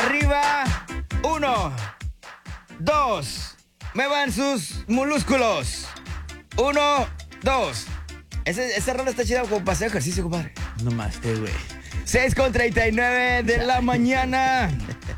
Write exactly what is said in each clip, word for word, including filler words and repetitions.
Arriba. Uno. Dos. Muevan sus músculos. Uno. Dos. Ese, esa rola está chida como para hacer ejercicio, compadre. No más, güey. seis con treinta y nueve de la mañana.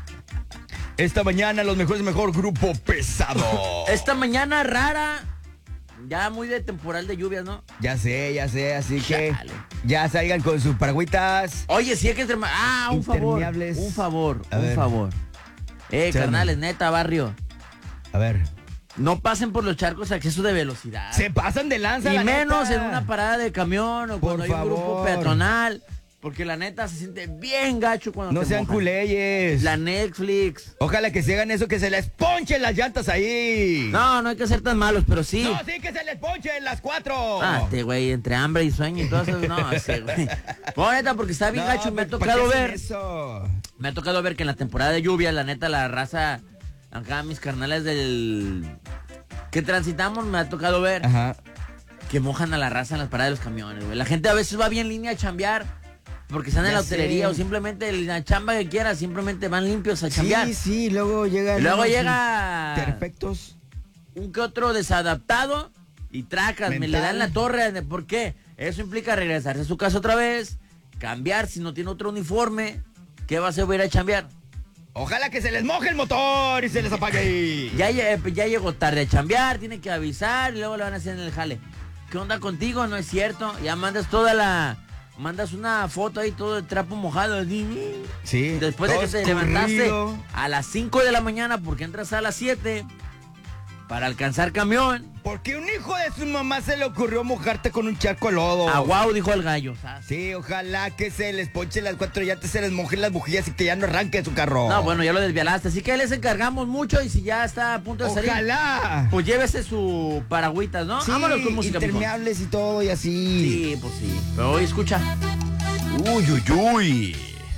Esta mañana los mejores, mejor grupo pesado. Esta mañana rara. Ya muy de temporal de lluvias, ¿no? Ya sé, ya sé, así que Chale. ya salgan con sus paragüitas. Oye, sí hay que... Extrema... Ah, un favor. Impermeables. Un favor, A un ver. favor. Eh, Échame. carnales, neta, barrio. A ver. No pasen por los charcos a exceso de velocidad. Se pasan de lanza, Y la menos neta. en una parada de camión o Por cuando hay un grupo favor. peatonal. Porque la neta se siente bien gacho cuando No te sean mojan. culeyes. La Netflix. Ojalá que se hagan eso, que se les ponchen las llantas ahí. No, no hay que ser tan malos, pero sí. No, sí, que se les ponchen las cuatro. Ah, este güey, entre hambre y sueño y todo eso, no, ese güey. No, neta, porque está bien No, gacho, me ha ¿para tocado qué hacen ver. eso? Me ha tocado ver que en la temporada de lluvia, la neta, la raza, acá mis carnales del... que transitamos, me ha tocado ver Ajá. que mojan a la raza en las paradas de los camiones, güey. La gente a veces va bien en línea a chambear porque están en Ya la hotelería sé. o simplemente la chamba que quiera, simplemente van limpios a chambear. Sí, sí, luego llegan. Y luego unos llega Perfectos. un que otro desadaptado y tracas, me le Mental. dan la torre. ¿Por qué? Eso implica regresarse a su casa otra vez, cambiar si no tiene otro uniforme. ¿Qué va a hacer? Va a ir a chambear. Ojalá que se les moje el motor y se les apague ahí. Ya, lle- ya llegó tarde a chambear, tiene que avisar y luego le van a hacer en el jale. ¿Qué onda contigo? No es cierto. Ya mandas toda la... Mandas una foto ahí todo de trapo mojado. Sí. Después de todo que te escurrido. levantaste a las cinco de la mañana porque entras a las siete para alcanzar camión. Porque un hijo de su mamá se le ocurrió mojarte con un charco de lodo. Ah, wow, dijo el gallo. ¿sabes? Sí, ojalá que se les ponche las cuatro llantas, se les mojen las bujillas y que ya no arranque su carro. No, bueno, ya lo desvialaste. Así que les encargamos mucho y si ya está a punto de salir, Ojalá. pues llévese su paragüitas, ¿no? Sí, Vámonos con música, mijo. impermeables y todo y así. Sí, pues sí. Pero hoy escucha. Uy, uy, uy.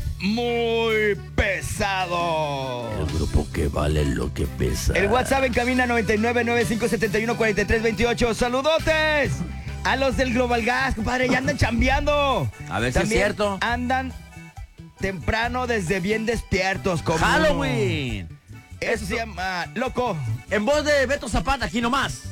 Muy pesado. grupo que vale lo que pesa. El WhatsApp en cabina noventa y nueve, noventa y cinco, setenta y uno, cuarenta y tres, veintiocho. ¡Saludotes! A los del Global Gas, compadre, ya andan chambeando. A ver si es También cierto. andan temprano desde bien despiertos. Como Halloween. Eso se llama loco. En voz de Beto Zapata, aquí nomás.